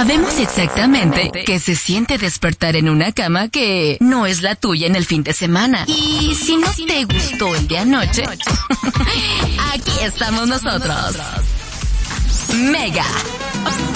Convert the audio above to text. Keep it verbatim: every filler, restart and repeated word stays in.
Sabemos exactamente que se siente despertar en una cama que no es la tuya en el fin de semana. Y si no te gustó el de anoche, aquí estamos nosotros. Mega